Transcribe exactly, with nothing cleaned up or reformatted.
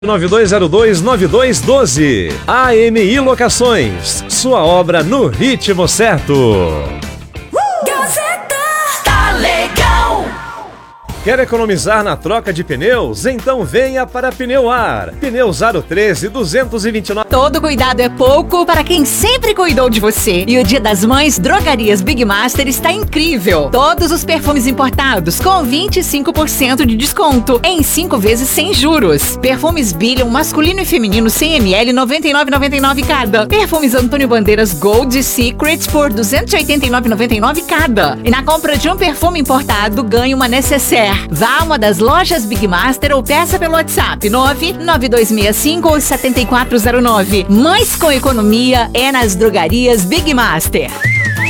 nove dois zero dois nove dois um dois. A M I Locações, sua obra no ritmo certo. Gazeta tá legal. Quer economizar na troca de pneus? Então venha para Pneuar. Pneus Aro treze duzentos e vinte e nove. Todo cuidado é pouco para quem sempre cuidou de você. E o Dia das Mães, Drogarias Big Master está incrível. Todos os perfumes importados com vinte e cinco por cento de desconto em cinco vezes sem juros. Perfumes Billion masculino e feminino cem mililitros, noventa e nove reais e noventa e nove centavos cada. Perfumes Antônio Bandeiras Gold e Secret por duzentos e oitenta e nove reais e noventa e nove centavos cada. E na compra de um perfume importado, ganhe uma necessaire. Vá a uma das lojas Big Master ou peça pelo WhatsApp nove nove dois seis cinco sete quatro zero nove. Mais com economia é nas drogarias Big Master.